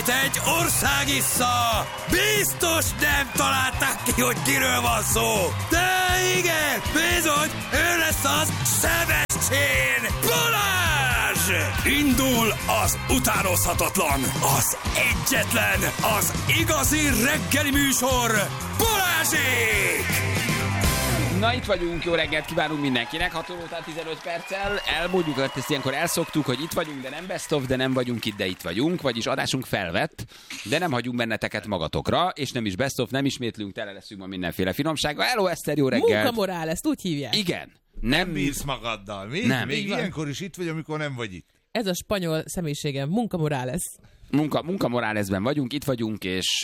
Egy ország issza! Biztos nem találták ki, hogy kiről van szó! De igen, bizony, ő lesz az Sebestyén Balázs! Indul az utánozhatatlan, az egyetlen, az igazi reggeli műsor, Balázsék! Na, itt vagyunk, jó reggelt kívánunk mindenkinek, 6 óra után 15 perccel. Elmondjuk, hogy ezt ilyenkor elszoktuk, hogy itt vagyunk, de nem best of, de nem vagyunk itt, de itt vagyunk. Vagyis adásunk felvett, de nem hagyunk benneteket magatokra, és nem is best of, nem ismétlünk, tele leszünk ma mindenféle finomsággal. Hello, Eszter, jó reggelt! Munkamorál, ezt úgy hívják. Igen. Nem bírsz magaddal, mi? Nem. Még ilyenkor is itt vagy, amikor nem vagy itt. Ez a spanyol személyiségem, Munkamorál lesz. Munkamorálezben vagyunk, itt vagyunk, és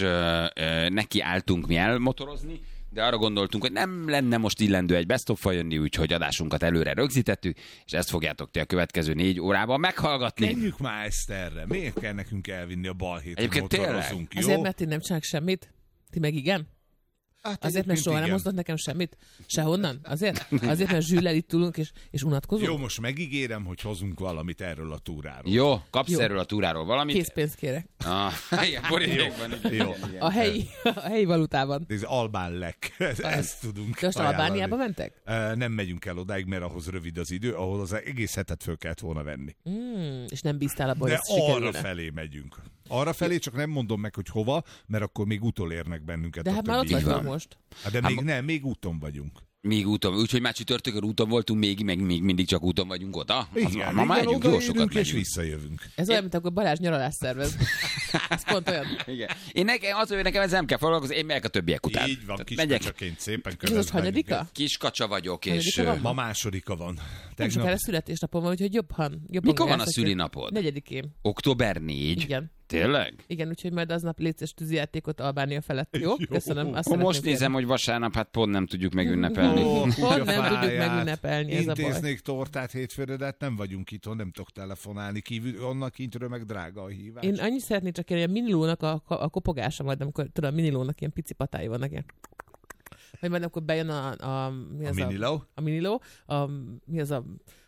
neki álltunk mi elmotorozni. De arra gondoltunk, hogy nem lenne most illendő egy best of-fa jönni, úgyhogy adásunkat előre rögzítettük, és ezt fogjátok ti a következő 4 órában meghallgatni. Menjük már Eszterre. Miért kell nekünk elvinni a balhét, hogy Egyébként motorozunk, jó? Azért, mert én nem csinálok semmit. Ti meg igen? Hát Azért, mert soha nem hozott nekem semmit? Sehonnan? Azért, mert Zsüllel itt ülünk és unatkozunk? Jó, most megígérem, hogy hozunk valamit erről a túráról. Jó, kapsz Jó. erről a túráról valamit? Készpénzt kérek. Igen, borítékban. Jó. A helyi valutában. Ez albán lek. Ezt tudunk De most ajánlani. Albániába mentek? Nem megyünk el odáig, mert ahhoz rövid az idő, ahol az egész hetet föl kellett volna venni. És nem bíztál abban, hogy De ez sikerülne. arra felé megyünk. Arra felé, csak nem mondom meg, hogy hova, mert akkor még utolérnek bennünket. De a hát már ott többiek. vagyunk most. Hát de még nem, még úton vagyunk. Még úton, úgyhogy már csütörtökön úton voltunk, még mindig csak úton vagyunk oda. Igen, Ma már megyünk, jó sokat és megyünk. visszajövünk. Ez olyan, mint akkor Balázs nyaralás szervez. Ez pont olyan. Igen. Nekem ez nem kell foglalkozni, én megyek a többiek után. Így van, megyek. kiskacsaként szépen Ez most hanyadika? Kiskacsa vagyok, és... Hanyadika van? Ma másodika van. Nem sokára születésnapom van, úgyhogy jobban Mikor van a jársz, szülinapod? 4-én. Október 4? Igen. Tényleg? Igen, úgyhogy majd aznap létszes tűzijátékot Albánia felett. Jó? Köszönöm. Azt Akkor most szeretném nézem, hogy vasárnap hát pont nem tudjuk megünnepelni. Pont nem tudjuk megünnepelni, ez a baj. Intéznék tortát hétfőre, de hát nem vagyunk itthon, nem tudok telefonálni kívül, onnan kintről meg drága a hívás. Én annyit szeretnék csak kérni, hogy a minilónak a kopogása majd, amikor tudom, a minilónak ilyen pici patái vannak ilyen. Vagy majd akkor bejön a miniló? A miniló, mi az a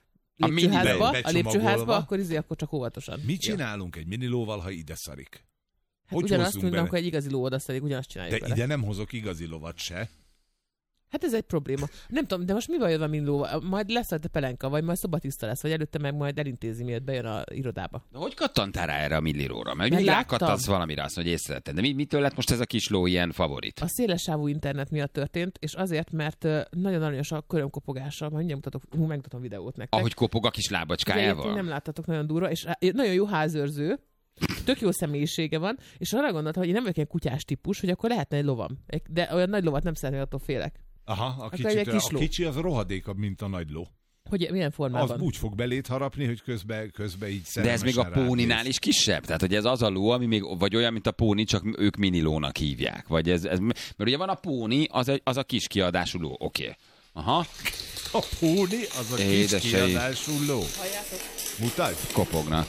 miniből lépcsőházba, akkor csak óvatosan. Mit csinálunk egy minilóval, ha ide szarik? Hát ugyanazt, mint amikor egy igazi ló odaszarik, ugyanazt csináljuk De vele. ide nem hozok igazi lovat se. Hát ez egy probléma. Nem tudom, de most mi van jön a minilóval? Majd lesz a pelenka, vagy majd szobatiszta lesz, vagy előtte meg majd elintézi, miért bejön a irodába. De hogy kattantál rá erre a millilóra? Mert mindig láttam. rákattansz valamire, azt mondja, hogy észrevetted. De mitől lett most ez a kis ló ilyen favorit? A szélessávú internet miatt történt, és azért, mert nagyon aranyos a körömkopogása, majd megmutatom videót nektek. Ahogy kopog a kis Egyébként lábacskájával? nem láttatok, nagyon durva, és nagyon jó házőrző, tök jó személyisége van, és arra gondoltam, hogy én nem vagyok ilyen kutyás típus, hogy akkor lehetne egy lovam. De olyan nagy lovat nem szeretnék, attól félek. Aha, Akkor egy kis a ló. kicsi az rohadékabb, mint a nagy ló. Hogy milyen formában? Az úgy fog belét harapni, hogy közben így De ez még a szerelmesen póninál ránéz. is kisebb? Tehát, hogy ez az a ló, ami még, vagy olyan, mint a póni, csak ők minilónak hívják. Vagy mert ugye van a póni, az a kis kiadású ló. Oké. Aha, A póni az a kis Édesei. kiadású ló. Mutasd! kopognak.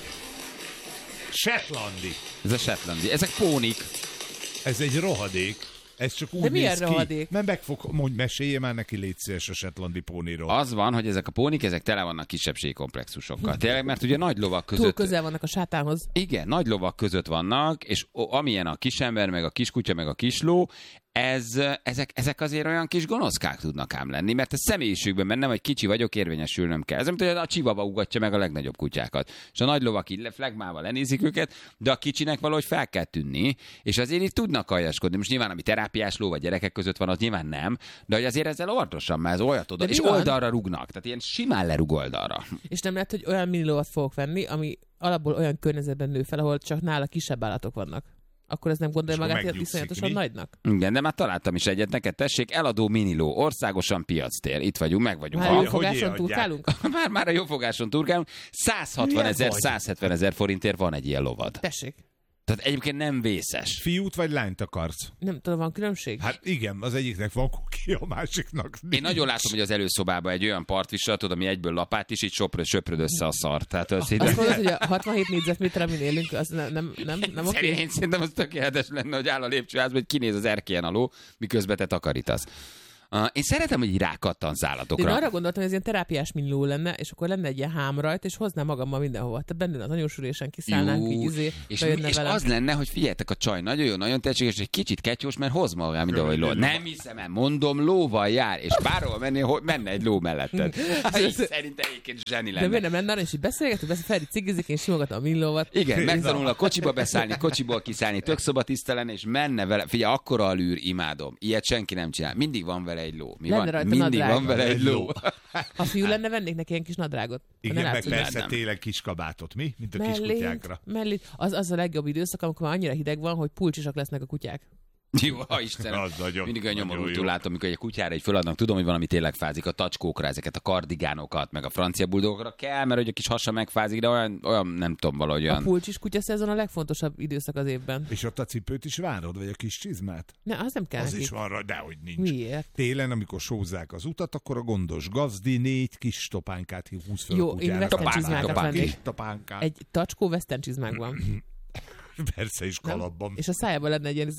Shetlandi. Ez a shetlandi. Ezek pónik. Ez egy rohadék. Ez csak úgy De milyen néz ki. rohadék? Mert mesélje már neki, légy szíves a shetlandi póniról. Az van, hogy ezek a pónik, ezek tele vannak kisebbségi komplexusokkal. Tényleg, mert ugye nagy lovak Túl között... közel vannak a sátánhoz. Igen, nagy lovak között vannak, és amilyen a kisember, meg a kiskutya, meg a kisló, ezek azért olyan kis gonoszkák tudnak ám lenni, mert a személyiségben bennem, hogy kicsi vagyok, érvényesülnöm kell. Ez mint, hogy a csivava ugatja meg a legnagyobb kutyákat. És a nagy lovak így flagmával lenézik őket, de a kicsinek valahogy fel kell tűnni, és azért így tudnak aljaskodni. Most nyilván, ami terápiás ló vagy gyerekek között van, az nyilván nem, de hogy azért ezzel óvatosan, mert ez olyat oda, De és mi van? oldalra rúgnak. Tehát ilyen simán lerúg oldalra. És nem lehet, hogy olyan minilóvat fogok venni, ami alapból olyan környezetben nő fel, ahol csak nála kisebb állatok vannak. Akkor ez nem gondolja És akkor magát megnyugszik, iszonyatosan mi? nagynak? Igen, de már találtam is egyet, neked tessék, eladó miniló, országosan piactér. Itt vagyunk, meg vagyunk. Már Hogy jófogáson adják? turkálunk? Már a jófogáson turkálunk. 160 000, vagy? 170 000 forintért van egy ilyen lovad. Tessék. Tehát egyébként nem vészes. Fiút vagy lányt akarsz? Nem tudom, van különbség? Hát igen, az egyiknek van kuki, a másiknak nincs. Én nagyon látom, hogy az előszobában egy olyan partvisel, tudod, ami egyből lapát is, így söpröd össze a szart. Tehát az Azt mondod, hogy a 67 négyzetméter, amin élünk, az nem oké? Én szerintem az tökéletes lenne, hogy áll a lépcsőházban, hogy kinéz az erkélyen a ló, miközben te takarítasz. Én szeretem, hogy így rákattansz Én állatokra. arra gondoltam, hogy ez ilyen terápiás milló lenne, és akkor lenne egy ilyen hám rajta, és hoznám magammal mindenhova. Tehát benne az anyósülésen kiszállnánk, így és velem. az lenne, hogy figyeljetek, a csaj nagyon jó, nagyon tehetséges, és egy kicsit ketyós, mert hoz magam mindenhol egy ló. Nem hiszem el, mondom, lóval jár, és bárhol menne egy ló melletted. Szerintem egyébként zseni lenne. De miért nem lenne arra, és így beszélgetünk, Feri cigizik, én simogatom a millóvat. Igen, megtanul a kocsiba beszállni, kocsiból kiszállni, tök szobatisztelen, és menne vele. Figyelj, akkora a lűr, imádom. Ilyet senki nem csinál. Mindig van vele egy ló. Mindig van vele egy ló. Ha fiú lenne, vennék neki ilyen kis nadrágot. Igen, meg persze tényleg kis kabátot, mi? Mint a kis kutyákra. Az a legjobb időszak, amikor már annyira hideg van, hogy pulcsisak lesznek a kutyák. Jó, Istenem. Mindig a nyomorultul látom, amikor egy kutyára egy föladnak, tudom, hogy valami tényleg fázik, a tacskókra, ezeket a kardigánokat, meg a francia buldogokra kell, mert hogy a kis hasa megfázik, de olyan nem tudom, valahogy olyan. A pulcsis kutya szezon a legfontosabb időszak az évben. És ott a cipőt is várod, vagy a kis csizmát? Ne, az nem kell Az neki. is van rá, dehogy nincs. Miért? Télen, amikor sózzák az utat, akkor a gondos gazdi 4 kis topánkát húz fel Jó, a kutyára. én western csizmákat vennék. Topánkát. Egy tacskó western csizmákban. Persze is kalapban. És a szájában lenne egy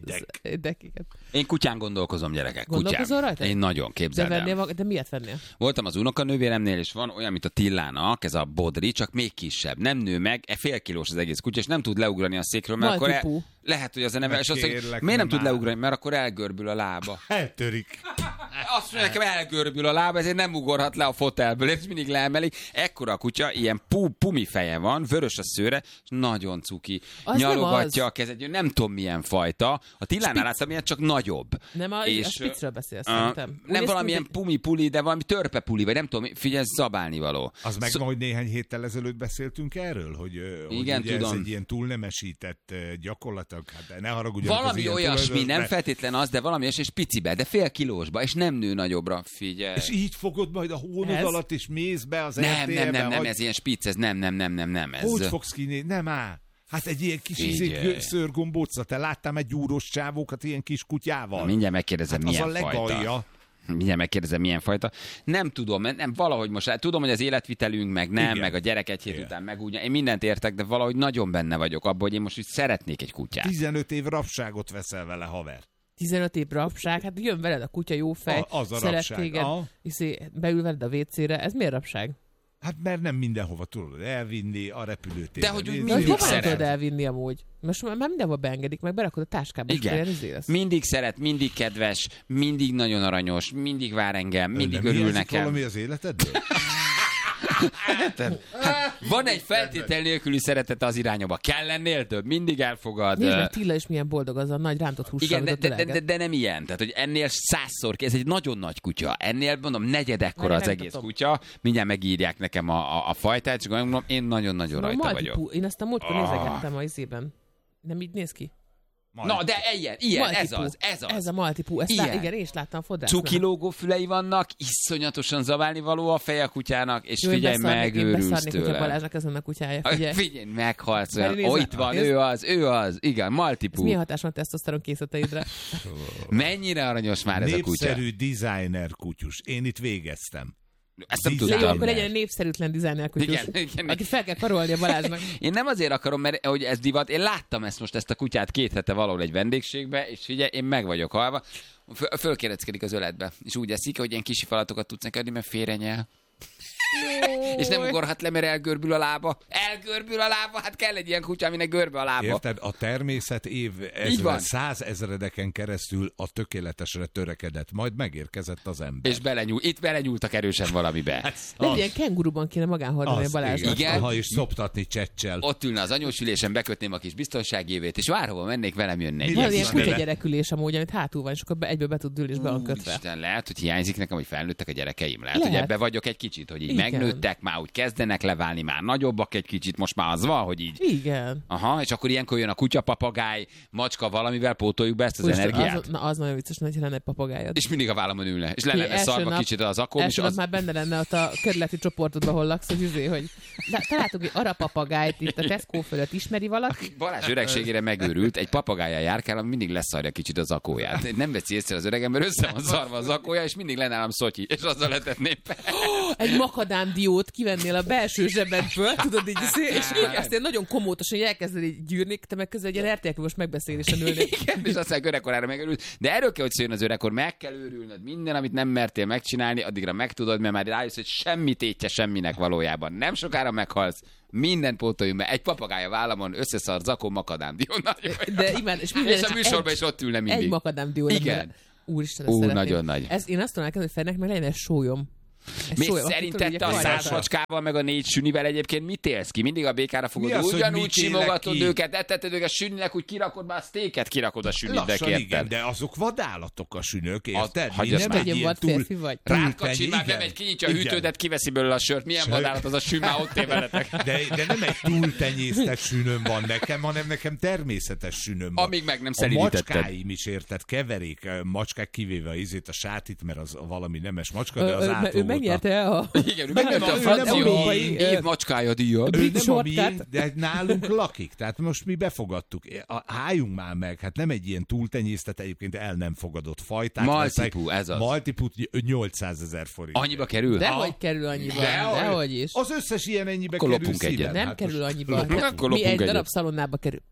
dekk. Én kutyán gondolkozom, gyerekek. Gondolkozol rajta? Én nagyon képzeld el. De miért vennél? Voltam az unokanővéremnél, és van olyan, mint a Tillának, ez a bodri, csak még kisebb. Nem nő meg, fél kilós az egész kutya, és nem tud leugrani a székről, mert akkor lehet, hogy az a neve. És azt mondja, miért nem tud leugrani? Mert akkor elgörbül a lába. Eltörik. Azt mondja, nekem elgörbül a lába, ezért nem ugorhat le a fotelből, és mindig leemelik. Ekkora a kutya, ilyen pumi feje van, vörös a szőre, és nagyon cuki. Az nyalogatja a kezed, nem tudom milyen fajta. A Tillánál láttam ilyet, csak nagyobb. Nem, a spicről beszélsz, szerintem. Nem valamilyen pumi-puli, de valami törpe-puli, vagy nem tudom, figyelj, zabálnivaló. Az megvan, hogy néhány héttel ezelőtt beszéltünk erről, hogy, igen, hogy tudom. Ez egy ilyen túlnemesített gyakorlatilag, hát ne haragudjanak valami olyasmi, nem feltétlen az, de valami olyasmi, és picibe, de fél kilósba, és nem nő nagyobbra, figyelj. És így fogod majd a hónod alatt, és mész be az RTL-be. Nem, ez ilyen spicc, ez nem. Ez... Hogy fogsz kinézni? Nem áll. Hát egy ilyen kis szőrgombóca, te láttál egy gyúros csávókat ilyen kis kutyával? Mindjárt megkérdezem, hát milyen az a legalja. Mindjárt megkérdezem, milyen fajta. Nem tudom, nem, valahogy most tudom, hogy az életvitelünk, meg nem, igen. Meg a gyerek egy hét után megúgyja. Én mindent értek, de valahogy nagyon benne vagyok abban, hogy én most úgy szeretnék egy kutyát. 15 év rabságot veszel vele, haver. 15 év rabság, hát jön veled a kutya, jó fej, szeret téged, beül veled a WC-re, ez miért rabság? Hát mert nem mindenhova tudod elvinni, a repülőtérre. De hogy úgy mindig szeret. Tudod elvinni amúgy? Most már mindenhol beengedik, meg berakod a táskába. Igen. Mindig szeret, mindig kedves, mindig nagyon aranyos, mindig vár engem, mindig örül nekem. Valami az életedből? Hát, van egy feltétel nélküli szeretete az irányába. Kell lennél több, mindig elfogad. Nézd meg, Tilla is milyen boldog az a nagy rántott hússal. Igen, de nem ilyen. Tehát, hogy ennél 100-szor, ez egy nagyon nagy kutya. Ennél, mondom, negyedekkora az egész kutya. Mindjárt megírják nekem a fajtát, csak mondom, én nagyon-nagyon rajta vagyok. Én ezt a múltkor nézegettem a izében. Nem így néz ki? Na, de ilyen, ez az. Ez a maltipú, igen, én is láttam a fodrásznál. Cukilógó fülei vannak, iszonyatosan zabálni való a feje a kutyának, és jó, figyelj, megőrülsz tőle. Én beszarnék, Balázsnak ezen a kutyája, figyelj, meghalsz olyan. Itt van, ő az, igen, maltipú. Ez milyen hatás van tesztoszteron készleteidre? Mennyire aranyos már ez a kutya. Népszerű designer kutyus. Én itt végeztem. Ezt nem tudom. Akkor legyen egy népszerűtlen designer kutyus, akit fel kell karolni a Balázsnak. Én nem azért akarom, mert hogy ez divat, én láttam ezt a kutyát 2 hete valahol egy vendégségbe, és figyelj, én meg vagyok halva. Fölkéreckedik az öletbe, és úgy eszik, hogy ilyen kisi falatokat tudsz neki adni, mert félrenyel. És nem ugorhat le, mert elgörbül a lába. Hát kell egy ilyen kutya, aminek görbe a lába. Érted? A természet százezredeken keresztül a tökéletesre törekedett, majd megérkezett az ember. És itt belenyúltak erősen valamibe. Egy ilyen kenguruban kéne magánhordani a Balázsnak. Igen. Aha, és szoptatni csecsel. Ott ülne az anyósülésen, bekötném a kis biztonságévét, és bárhova mennék, velem jönne egy. Van ilyen kutyagyerekülés amúgy, amit hátul van, és akkor egyből be tud ülni, és be van kötve. Isten, lehet, hogy hiányzik nekem, hogy felnőttek a gyerekeim. Lehet, hogy ebbe vagyok egy kicsit, hogy így megnőttek, már úgy kezdenek leválni, már nagyobbak egy kicsit, most már az van, hogy így. Igen. Aha, és akkor ilyenkor jön a kutya, papagáj, macska, valamivel pótoljuk be ezt az energiát. Az nagyon vicces, hogy lenne egy papagájad. És mindig a vállamon ülne, és lenne szarva kicsit az akóm. Első nap már benne lenne ott a kerületi csoportodban, ahol laksz, hogy találtuk egy arapapagájt itt a Tesco fölött, ismeri valaki? Balázs öregségére megőrült, egy papagájjal járkál, ami mindig leszarja kicsit az akóját. Nem veszi észre az öregem, mert össze van szarva az akója, és mindig lenne nálam szotyi, és azzal letetném be. Egy makadám-diót kivennél a belső zsebedből, tudod így, és akkor azt ilyen nagyon komótosan így elkezded így gyűrni, te meg közben egy ilyen RTL-os megbeszélésen ülnék. Igen, és aztán öregkorára megörülsz. De erről kell, hogy szóljon az öregkor, meg kell őrülnöd. Minden, amit nem mertél megcsinálni, addigra megtudod, mert már rájössz, hogy semmi tétje semminek valójában. Nem sokára meghalsz. Mindent pótoljunk be. Egy papagája vállamon összeszar zakon makadám-dió. De imád, és a műsorban is ott ülne mindig. Egy makadám-dió. Igen. Úristen, ezt szeretném. Nagyon nagy. Én azt tudom elkezdeni, hogy Fernek meg legyen egy sólyom. Szerinted te a 100 macskával, meg a 4 sünivel egyébként mit élsz ki? Mindig a békára fogod, ugyanúgy simogatod őket, etetted őket sünninek, úgy kirakod, már a sztéket kirakod a sünnidnek, érted? Igen, de azok vadállatok a sünök, érted? Nem egy ilyen férfi vagy. Rátkacsin már bemegy, kinyitja a hűtődet, kiveszi belőle a sört. Milyen vadállat az a sün, már ott veletek. De nem egy túltenyésztett sünöm van nekem, hanem nekem természetes sünöm van. Amíg meg nem szelenítetted. A macskáim is, érted? Keverék, macskák kivéve a sátit, mert az valami nemes macska, de az átolgott. Megnyerte a... Igen, ő megnyerte a francia év macskája díjat. Ő nem a miénk, de nálunk lakik. Tehát most mi befogadtuk. Hájunk már meg, hát nem egy ilyen túltenyésztet, egyébként el nem fogadott fajták. Maltipú, ez az. Maltipú 800 000 forint. Annyiba kerül? Dehogy kerül annyiba. Dehogy is. Az összes ilyen ennyibe kerül szíven. Nem kerül annyiba. Mi egy darab szalonnába kerül.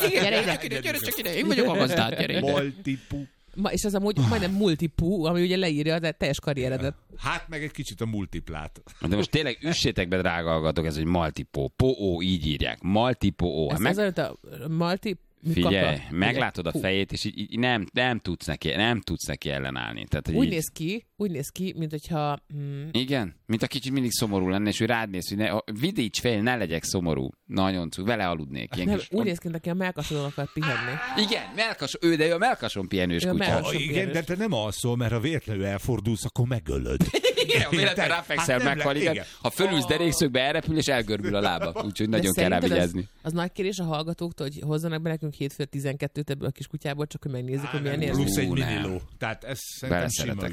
Gyere csak ide, én vagyok a gazdát, gyere ide. Maltipú. És az amúgy majdnem multipú, ami ugye leírja a teljes karrieredet. Hát meg egy kicsit a multiplát. De most tényleg üssétek be, drága hallgatók, ez egy multipó. Po-ó, így írják. Multipó. Ez az olyan, a multi... Figyelj, meglátod a fejét, és így nem tudsz neki ellenállni. Tehát, úgy néz ki, mint hogyha... Igen, mint a kicsit mindig szomorú lenne, és ő rád néz, hogy vidíts fel, ne legyek szomorú. Nagyon vele aludnék. Nem, úgy néz ki, mint aki a melkasodon akar pihenni. Igen, de ő a melkason pihenős kutya. Igen, de te nem alszol, mert ha véletlenül elfordulsz, akkor megölöd. Igen, véletlenül ráfekszel, meghal, igen. Ha fölülsz derékszögbe, elrepül, és elgörbül a lába. Úgyhogy nagyon kell rá vigyázni. Az nagy kérés a hallgatóktól, hogy hozzanak be nekünk hétfő 12-t ebből a kis kutyából, csak hogy megnézzük, hogy milyen érzés. Plusz egy miniló. Tehát ez szerintem sima.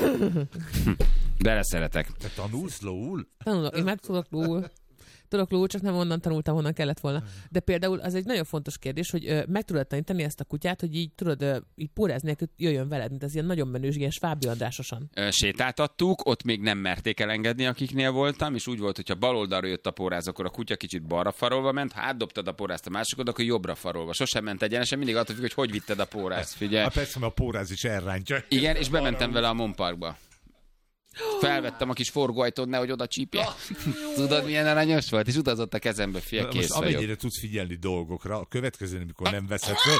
Beleszeretek. Te tanulsz lóul? Tanulok, én meg tudok lóul, csak nem onnan tanultam, honnan kellett volna. De például az egy nagyon fontos kérdés, hogy meg tudod tanítani ezt a kutyát, hogy így tudod, így póráz nélkül jöjjön veled, mint ez ilyen nagyon menős, ilyen Svábi Andrásosan. Sétáltattuk, ott még nem merték elengedni, akiknél voltam, és úgy volt, hogyha bal oldalra jött a póráz, akkor a kutya kicsit balra farolva ment, ha átdobtad a pórázt a másikod, akkor jobbra farolva. Sosem ment egyenesen, mindig attól függ, hogy vitted a pórázt. Figyelj. Persze, mert a póráz is elrántja. Igen, és bementem vele a Mon Parkba. Felvettem a kis forgóajtót, nehogy oda csípje. Tudod, milyen aranyos volt? És utazott a kezembe, fél kész most vagyok. amennyire tudsz figyelni dolgokra, a következő, amikor nem veszed föl,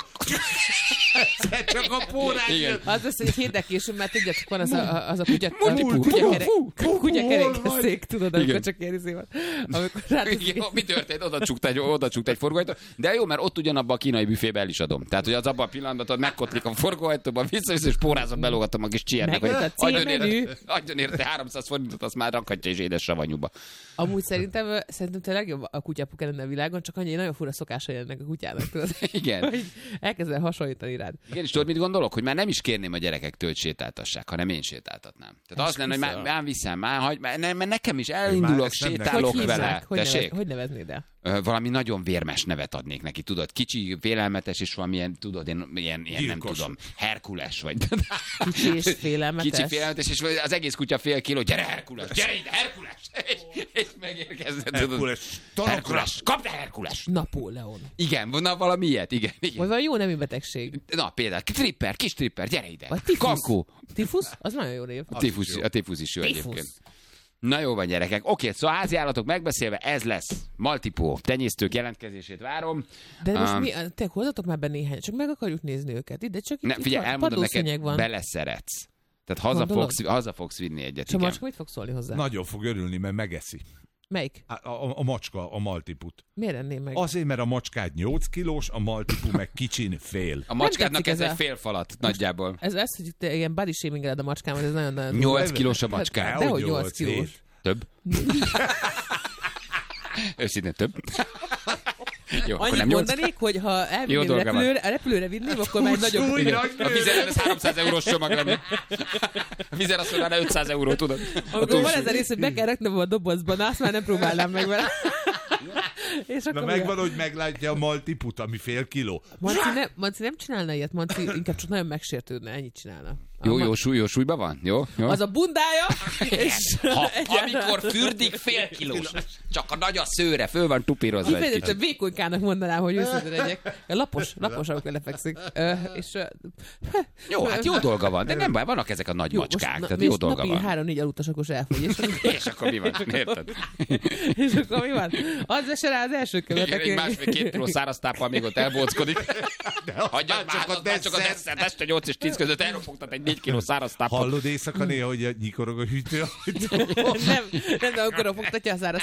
csak a póráz jön. Az lesz egy hétdekésünk, mert tudjátok, van az a kutyakerékszék, tudod, amikor csak érzé van. Mi történt? Oda csukta egy forgóajtót. De jó, mert ott ugyanabban a kínai büfébe el is adom. Tehát, hogy az abban a pillanatban megkotlik a forgóajtóban, vissza és pórázom, belógatom a kis csiennek, hogy adjon érte 300 forintot, azt már rakhatja is édes savanyúba. Amúgy szerintem te legjobb a kutyapuka lenne a világon, csak annyi nagyon fura szokásai ennek a kutyának, tudod. Igen. Hogy elkezdel hasonlítani rád. Igen, és tudod, mit gondolok? Hogy már nem is kérném a gyerekektől, hogy sétáltassák, hanem én sétáltatnám. Tehát az lenne, hogy már viszem, mert nekem is elindulok, sétálok vele. Hogy neveznéd el? Valami nagyon vérmes nevet adnék neki, tudod, kicsi, félelmetes, és valamilyen, tudod, ilyen nem tudom, Herkules vagy. Kicsi és félelmetes. Kicsi félelmetes, és az egész kutya fél kiló, gyere Herkules, gyere ide Herkules! És megérkezett, tudod. Herkules, kapd el Herkules! Napóleon. Igen, na valami ilyet, igen. Vagy valami jó nemű betegség. Na például, tripper, kis tripper, gyere ide. Vagy tifusz. Kankó. Tifusz? Az nagyon jó név. A tifusz is jó egyébként. Na jó van, gyerekek. Oké, szóval háziállatok megbeszélve, ez lesz. Multipó. Tenyésztők jelentkezését várom. De most te hozzatok már be néhány, csak meg akarjuk nézni őket. Ide csak itt figyelj, elmondom neked, van. Beleszeretsz. Tehát haza fogsz vinni egyet. És a macska mit fog szólni hozzá? Nagyon fog örülni, mert megeszi. Melyik? A macska, a Maltiput. Miért enném meg? Azért, mert a macskád 8 kilós, a Maltipu meg kicsin fél. A macskádnak ez egy fél falat nagyjából. Ez lesz, hogy te ilyen body shaming-eled a macskámat, ez nagyon... 8 kilós a macskád. Dehogy 8 kilós. Több? Őszintén több. Jó, annyit mondanék, hogy ha elvinném repülőre vinném, akkor már nagyobb... A vizer ez 300 eurós csomag lenni. A vizer azt mondaná 500 euró, tudod. Amikor van ez a rész, hogy be kell raknom a dobozban, azt már nem próbálnám meg vele. Na megvan, hogy meglátja a Maltiput, ami fél kiló. Manci nem csinálna ilyet, Manci inkább csak nagyon megsértődne, ennyit csinálna. Jó súlyban van? Jó? Az a bundája, és Amikor fürdik fél kilós, csak a nagy a szőre, föl van tupírozva egy kifejezetten kicsit. vékonykának mondanám, hogy őszinte legyek. Lapos, amikor lefekszik. Jó, hát jó dolga van, de nem baj, vannak ezek a nagy macskák, tehát jó dolga van. Napi 3-4 alutasokos elfogy. És akkor mi van? Érted? És akkor mi van? Az vesse rá az első követ. Egy 1,5-2 kiló száraz táppal még ott elbóckodik. Hagyjad már, csak a desszert, este 8 és 10 között elropogtat egy 4 kiló száraz táppal. Hallod éjszaka néha, hogy nyikorog a hűtő? Nem, de akkor fogtatja a száraz